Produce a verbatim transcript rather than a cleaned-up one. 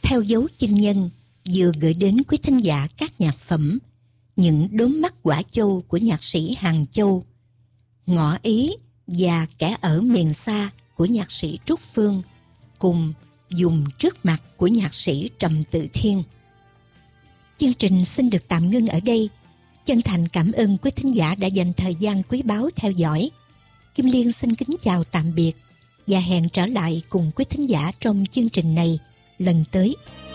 Theo dấu chinh nhân vừa gửi đến quý thính giả các nhạc phẩm Những đốm mắt quả châu của nhạc sĩ Hàng Châu, Ngỏ ý và Kẻ ở miền xa của nhạc sĩ Trúc Phương, cùng Dùng trước mặt của nhạc sĩ Trầm Tự Thiên. Chương trình xin được tạm ngưng ở đây. Chân thành cảm ơn quý thính giả đã dành thời gian quý báu theo dõi. Kim Liên xin kính chào tạm biệt và hẹn trở lại cùng quý thính giả trong chương trình này lần tới.